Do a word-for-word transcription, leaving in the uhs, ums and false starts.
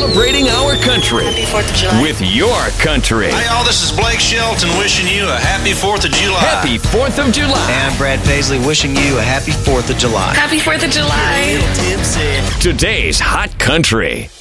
celebrating our country. Happy fourth of July. With your country. Hey, y'all, this is Blake Shelton wishing you a happy fourth of July. Happy fourth of July. And I'm Brad Paisley wishing you a happy fourth of July. Happy fourth of July. Today's Hot Country.